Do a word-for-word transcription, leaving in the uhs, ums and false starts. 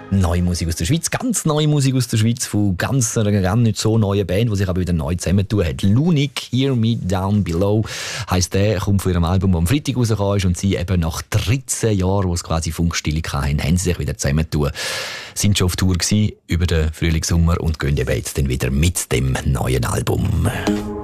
Neue Musik aus der Schweiz, ganz neue Musik aus der Schweiz von ganz einer gar nicht so neuen Band, die sich aber wieder neu zusammentun hat. Lunik, Hear Me Down Below heisst der, kommt von ihrem Album, das am Freitag rausgekommen ist, und sie eben nach dreizehn Jahren, wo es quasi Funkstille hatten, haben sie sich wieder zusammentun. Sind schon auf Tour gewesen über den Frühling, Sommer und gehen eben jetzt dann wieder mit dem neuen Album.